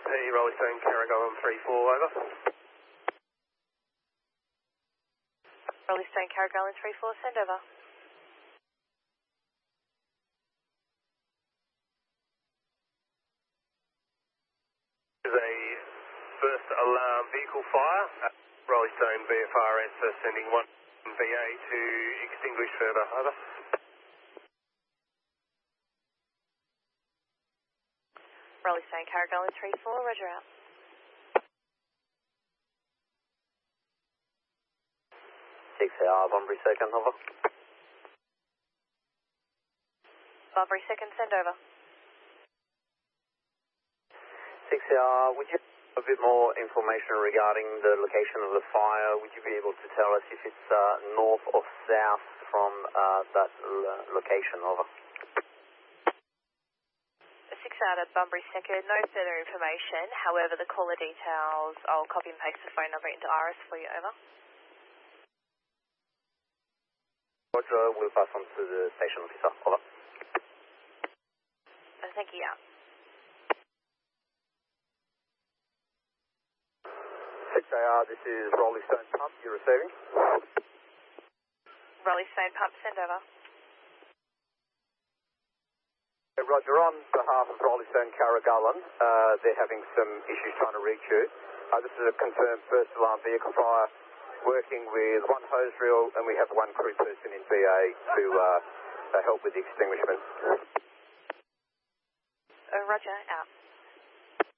Rolling Stone, Carrigaline 3-4, over. Rolling Stone, Carrigaline 3-4, send over. There's a first alarm vehicle fire. Rolling Stone, VFRS sending 1 VA to extinguish further, over. Rolling Stone, Carrigaline 3-4, roger out. Bunbury second, over. Bunbury second, send over. 6 would you have a bit more information regarding the location of the fire? Would you be able to tell us if it's north or south from that location, over? 6 out of Bunbury second, no further information. However, the caller details, I'll copy and paste the phone number into Iris for you, over. Roger, we'll pass on to the station officer, over. Thank you, out. 6AR, this is Rolling Stone Pump, you're receiving? Rolling Stone Pump, send over. Roger, on behalf of Rolling Stone Carrigaline, they're having some issues trying to reach you. This is a confirmed first alarm vehicle fire, working with 1 hose reel, and we have 1 crew person in VA to help with the extinguishment. Roger, out.